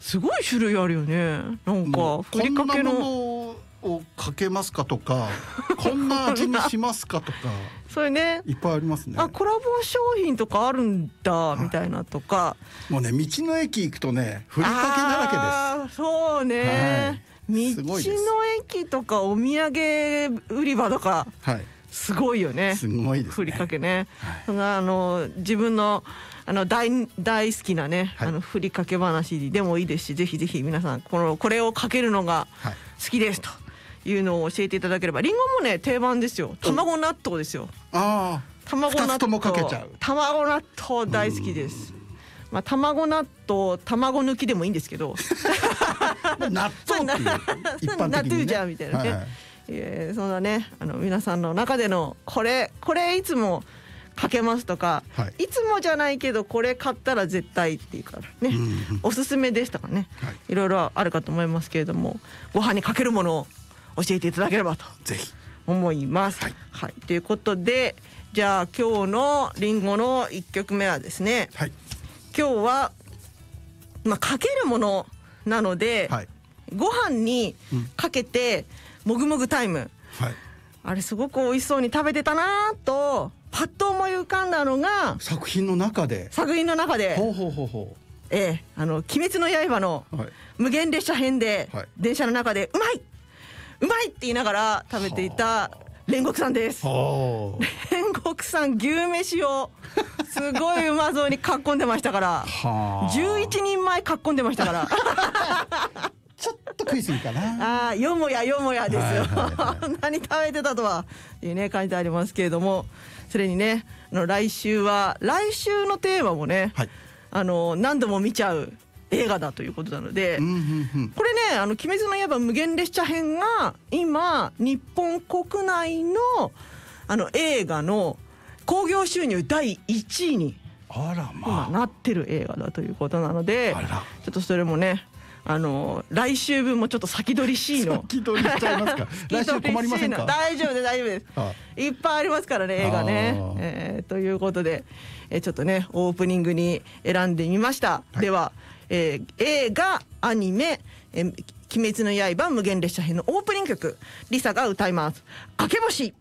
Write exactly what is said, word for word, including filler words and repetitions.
すごい種類あるよね。なんかふりかけのをかけますかとかこんな味にしますかとかそれねいっぱいありますね。 あコラボ商品とかあるんだみたいなとか、はい、 もうね道の駅行くとねふりかけだらけです。あそうね、はい、道の駅とかお土産売り場とか、はい、すごいよね。 すごいですね。 ふりかけね、 はい、 あの自分のあの 大, 大好きなね、はい、あのふりかけ話でもいいですし、ぜひぜひ皆さんこのこれをかけるのが好きですというのを教えていただければ。りんごもね定番ですよ。卵納豆ですよ。 ああ、 卵納豆ふたつともかけちゃう。 卵納豆大好きです。まあ卵納豆卵抜きでもいいんですけど納豆っていう一般的にね納豆じゃんみたいなね、はいはい、えー、そんなねあの皆さんの中でのこれこれいつもかけますとか、はい、いつもじゃないけどこれ買ったら絶対っていうからね、うんうん、おすすめでしたかね、はい、いろいろあるかと思いますけれども、ご飯にかけるものを教えていただければとぜひ思います。はい、はい、ということでじゃあ今日のリンゴのいっきょくめはですね、はい、今日は、まあ、かけるものなので、はい、ご飯にかけて、うん、もぐもぐタイム、はい、あれすごく美味しそうに食べてたなとパッと思い浮かんだのが作品の中で作品の中でほうほうほうほう、 ええ、あの鬼滅の刃の無限列車編で、はい、電車の中でうまいうまいって言いながら食べていた煉獄さんです。煉獄さん牛飯をすごいうまそうにかっこんでましたからじゅういちにんまえかっこんでましたからちょっと食いすぎかな。 あよもやよもやですよ、はいはいはい、何食べてたとはいうね書いてありますけれども、それにねあの来週は来週のテーマもね、はい、あの何度も見ちゃう映画だということなので、うんうんうん、これねあの鬼滅の刃無限列車編が今日本国内のあの映画の興行収入だいいちいに今なってる映画だということなので、ちょっとそれもねあの来週分もちょっと先取り C の先取りしちゃいますか来週困りませんか。 大丈夫です大丈夫ですああいっぱいありますからね映画ね、えー、ということで、えー、ちょっとねオープニングに選んでみました、はい、では、えー、映画アニメ、えー、鬼滅の刃無限列車編のオープニング曲リサが歌います。明け星。